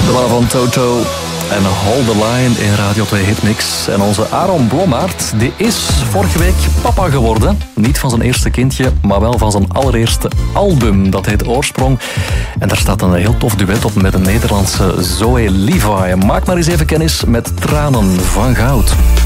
De mannen van Toto en Hold the Line in Radio 2 Hitmix. En onze Aaron Blommaert, die is vorige week papa geworden. Niet van zijn eerste kindje, maar wel van zijn allereerste album. Dat heet Oorsprong. En daar staat een heel tof duet op met een Nederlandse Zoe Levi. Maak maar eens even kennis met Tranen van Goud.